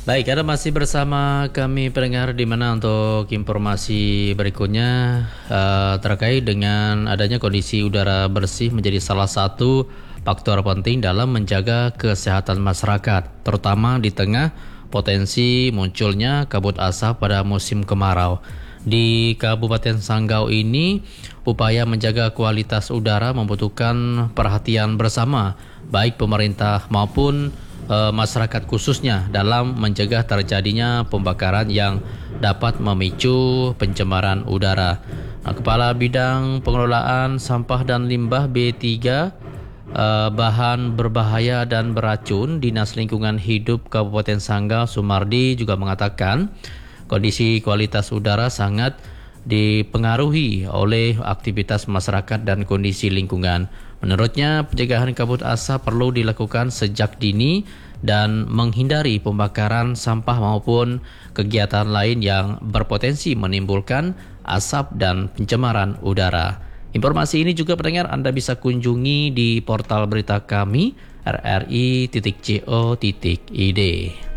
Baik, Anda masih bersama kami pendengar di mana untuk informasi berikutnya terkait dengan adanya kondisi udara bersih menjadi salah satu faktor penting dalam menjaga kesehatan masyarakat, terutama di tengah potensi munculnya kabut asap pada musim kemarau. Di Kabupaten Sanggau ini, upaya menjaga kualitas udara membutuhkan perhatian bersama, baik pemerintah maupun masyarakat khususnya dalam mencegah terjadinya pembakaran yang dapat memicu pencemaran udara. Kepala Bidang Pengelolaan Sampah dan Limbah B3 Bahan Berbahaya dan Beracun Dinas Lingkungan Hidup Kabupaten Sanggau Sumardi juga mengatakan kondisi kualitas udara sangat dipengaruhi oleh aktivitas masyarakat dan kondisi lingkungan. Menurutnya, pencegahan kabut asap perlu dilakukan sejak dini dan menghindari pembakaran sampah maupun kegiatan lain yang berpotensi menimbulkan asap dan pencemaran udara. Informasi ini juga pendengar Anda bisa kunjungi di portal berita kami rri.co.id.